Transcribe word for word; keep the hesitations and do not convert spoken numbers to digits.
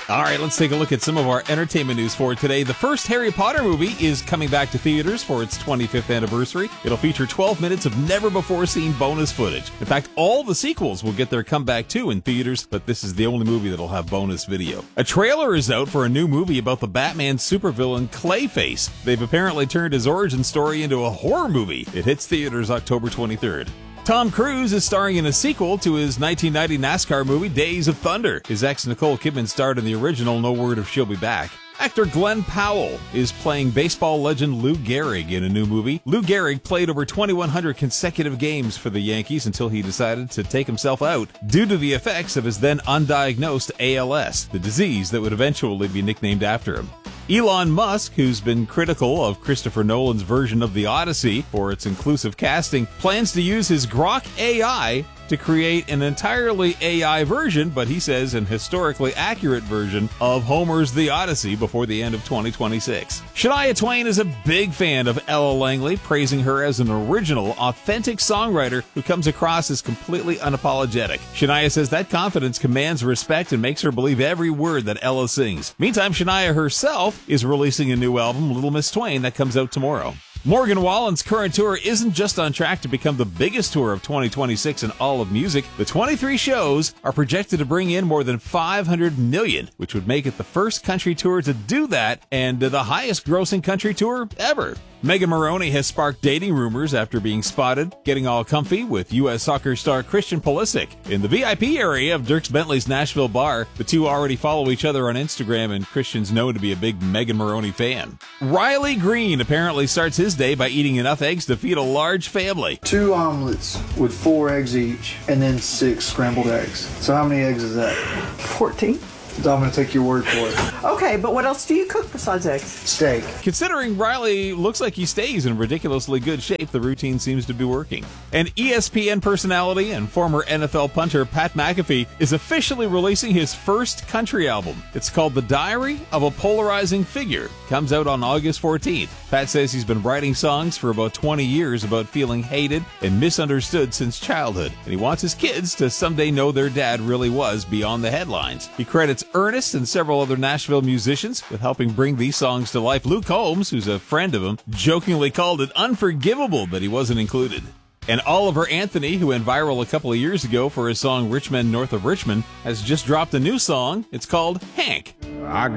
All right, let's take a look at some of our entertainment news for today. The first Harry Potter movie is coming back to theaters for its twenty-fifth anniversary. It'll feature twelve minutes of never-before-seen bonus footage. In fact, all the sequels will get their comeback too in theaters, but this is the only movie that'll have bonus video. A trailer is out for a new movie about the Batman supervillain Clayface. They've apparently turned his origin story into a horror movie. It hits theaters October twenty-third. Tom Cruise is starring in a sequel to his nineteen ninety NASCAR movie Days of Thunder. His ex Nicole Kidman starred in the original, no word if she'll be back. Actor Glenn Powell is playing baseball legend Lou Gehrig in a new movie. Lou Gehrig played over twenty-one hundred consecutive games for the Yankees until he decided to take himself out due to the effects of his then undiagnosed A L S, the disease that would eventually be nicknamed after him. Elon Musk, who's been critical of Christopher Nolan's version of The Odyssey for its inclusive casting, plans to use his Grok A I to create an entirely A I version, but he says an historically accurate version of Homer's The Odyssey before the end of twenty twenty-six. Shania Twain is a big fan of Ella Langley, praising her as an original, authentic songwriter who comes across as completely unapologetic. Shania says that confidence commands respect and makes her believe every word that Ella sings. Meantime, Shania herself is releasing a new album, Little Miss Twain, that comes out tomorrow. Morgan Wallen's current tour isn't just on track to become the biggest tour of twenty twenty-six in all of music. The twenty-three shows are projected to bring in more than five hundred million dollars, which would make it the first country tour to do that and the highest grossing country tour ever. Megan Moroney has sparked dating rumors after being spotted getting all comfy with U S soccer star Christian Pulisic in the V I P area of Dierks Bentley's Nashville bar. The two already follow each other on Instagram, and Christian's known to be a big Megan Moroney fan. Riley Green apparently starts his day by eating enough eggs to feed a large family. Two omelets with four eggs each, and then six scrambled eggs. So how many eggs is that? fourteen. So I'm going to take your word for it. Okay, but what else do you cook besides eggs? Steak. Considering Riley looks like he stays in ridiculously good shape, the routine seems to be working. And E S P N personality and former N F L punter Pat McAfee is officially releasing his first country album. It's called The Diary of a Polarizing Figure. Comes out on August fourteenth. Pat says he's been writing songs for about twenty years about feeling hated and misunderstood since childhood, and he wants his kids to someday know their dad really was beyond the headlines. He credits Ernest and several other Nashville musicians with helping bring these songs to life. Luke Holmes, who's a friend of him, jokingly called it unforgivable that he wasn't included. And Oliver Anthony, who went viral a couple of years ago for his song Rich Men North of Richmond, has just dropped a new song. It's called Hank. I